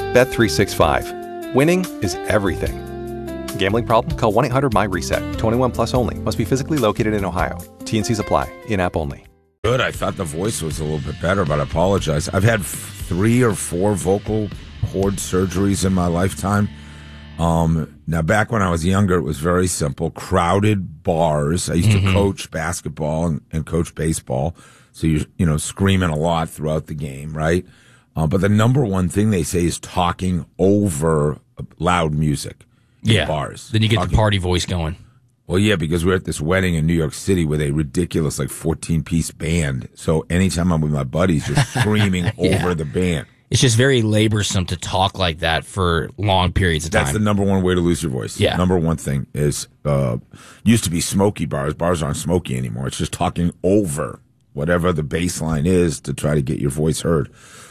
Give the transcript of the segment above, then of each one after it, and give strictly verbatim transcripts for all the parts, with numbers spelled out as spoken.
Bet three sixty-five. Winning is everything. Gambling problem? Call one eight hundred my reset. twenty-one plus only. Must be physically located in Ohio. T and Cs apply. In-app only. Good. I thought the voice was a little bit better, but I apologize. I've had f- three or four vocal cord surgeries in my lifetime. Um, now, back when I was younger, it was very simple. Crowded bars. I used mm-hmm. to coach basketball and, and coach baseball. So you're, you know, screaming a lot throughout the game, right? Uh, but the number one thing they say is talking over loud music in yeah. bars. Then you get talking. the party voice going. Well, yeah, because we're at this wedding in New York City with a ridiculous, like, fourteen-piece band. So anytime I'm with my buddies, you're screaming yeah. over the band. It's just very laborsome to talk like that for long periods of time. That's the number one way to lose your voice. Yeah. Number one thing is, uh, used to be smoky bars. Bars aren't smoky anymore. It's just talking over whatever the bass line is to try to get your voice heard.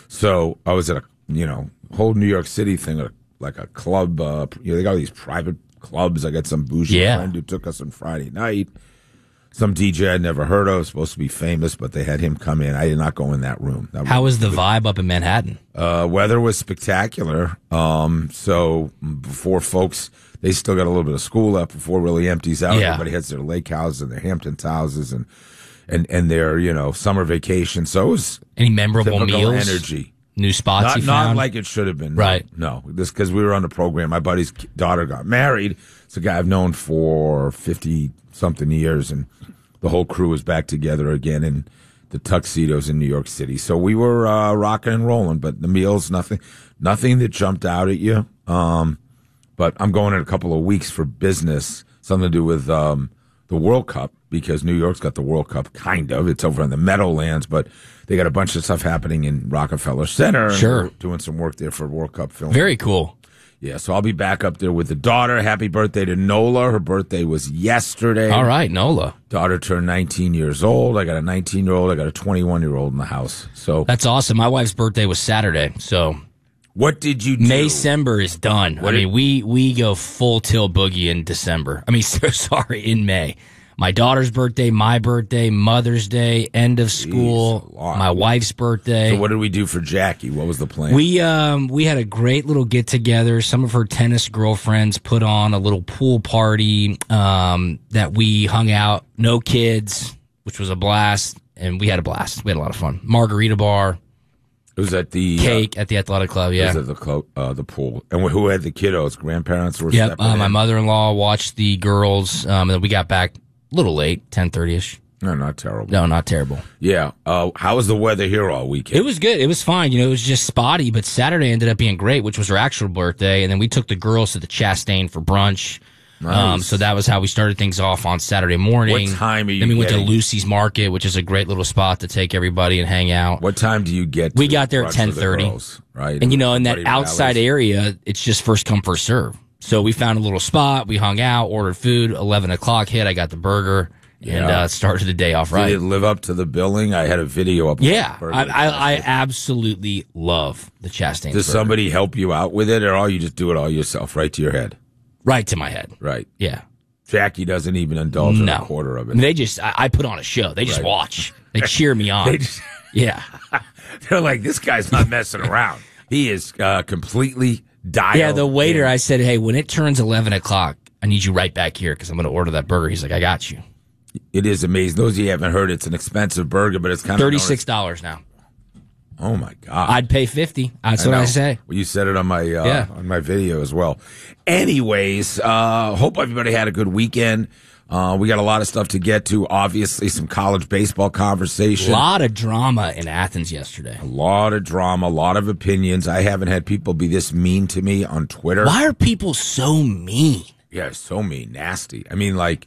So I was at a, you know, whole New York City thing, like a club. Uh, you know, they got all these private clubs. I got some bougie yeah. friend who took us on Friday night. Some D J I'd never heard of, supposed to be famous, but they had him come in. I did not go in that room. That How was the vibe up in Manhattan? Uh, weather was spectacular. Um, so before folks, they still got a little bit of school up before it really empties out. Yeah. Everybody has their lake houses and their Hampton houses and, and, and their, you know, summer vacation. So it was any memorable meals, energy, new spots not, you found? not like it should have been. Right. No, no. This, cause we were on the program. My buddy's daughter got married. It's a guy I've known for fifty something years, and the whole crew was back together again in the tuxedos in New York City. So we were uh, rocking and rolling, but the meals, nothing, nothing that jumped out at you. Um, but I'm going in a couple of weeks for business, something to do with um, the World Cup, because New York's got the World Cup, kind of. It's over in the Meadowlands, but they got a bunch of stuff happening in Rockefeller Center. Sure. And we're doing some work there for World Cup film. Very cool. Yeah, so I'll be back up there with the daughter. Happy birthday to Nola. Her birthday was yesterday. All right, Nola. Daughter turned nineteen years old. I got a nineteen-year-old. I got a twenty-one-year-old in the house. So that's awesome. My wife's birthday was Saturday, so what did you do? Maycember is done. What I mean, did... we we go full till boogie in December. I mean, so sorry, in May. My daughter's birthday, my birthday, Mother's Day, end of school, Jeez, my wife's birthday. So what did we do for Jackie? What was the plan? We um we had a great little get together. Some of her tennis girlfriends put on a little pool party um that we hung out. No kids, which was a blast, and we had a blast. We had a lot of fun. Margarita bar. It was at the cake uh, at the athletic club. Yeah, it was at the club, uh, the pool. And who had the kiddos? Grandparents were. Yep. Uh, my mother-in-law watched the girls, um, and then we got back a little late, ten thirty-ish. No, not terrible. No, not terrible. Yeah. Uh, how was the weather here all weekend? It was good. It was fine. You know, it was just spotty, but Saturday ended up being great, which was her actual birthday. And then we took the girls to the Chastain for brunch. Nice. Um, so that was how we started things off on Saturday morning. What time are you Then we went getting? to Lucy's Market, which is a great little spot to take everybody and hang out. What time do you get We to got there at brunch ten with the thirty. girls, right? And, you know, in that Everybody outside rallies. area, it's just first come, first serve. So we found a little spot. We hung out, ordered food. eleven o'clock hit. I got the burger. And Yeah. uh, started the day off right. Did it live up to the billing? I had a video up. Yeah, of the I, burger. I, I absolutely love the Chastain. Does burger. somebody help you out with it, or all you just do it all yourself, right to your head? Right to my head. Right. Yeah. Jackie doesn't even indulge in No. a quarter of it. They just, I, I put on a show. They just Right. watch. They cheer me on. They just- yeah. They're like, this guy's not messing around. He is uh, completely dialed. Yeah, the waiter, in. I said, hey, when it turns eleven o'clock, I need you right back here because I'm going to order that burger. He's like, I got you. It is amazing. Those of you who haven't heard, it's an expensive burger, but it's kind of thirty-six dollars now. Oh my god! I'd pay fifty. That's I what know. I say. Well, you said it on my uh, Yeah. on my video as well. Anyways, uh, hope everybody had a good weekend. Uh, we got a lot of stuff to get to. Obviously, some college baseball A conversation. lot of drama in Athens yesterday. A lot of drama, a lot of opinions. I haven't had people be this mean to me on Twitter. Why are people so mean? Yeah, so mean, nasty. I mean, like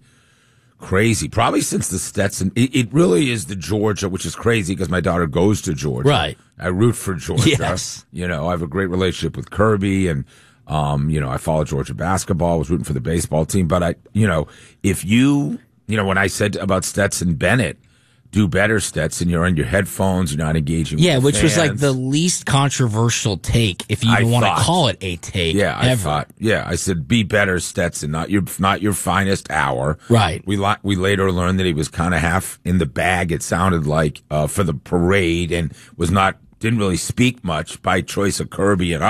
crazy. Probably since the Stetson. It, it really is the Georgia, which is crazy because my daughter goes to Georgia. Right. I root for Georgia. Yes. You know, I have a great relationship with Kirby, and um, you know, I follow Georgia basketball. I was rooting for the baseball team, but I, you know, if you, you know, when I said about Stetson Bennett, do better, Stetson. You're on your headphones. You're not engaging. Yeah, with which the was like fans. the least controversial take, if you I even want thought. to call it a take. Yeah, I ever. thought. Yeah, I said, be better, Stetson. Not your, not your finest hour. Right. We li- we later learned that he was kind of half in the bag. It sounded like uh, for the parade, and was not didn't really speak much by choice of Kirby and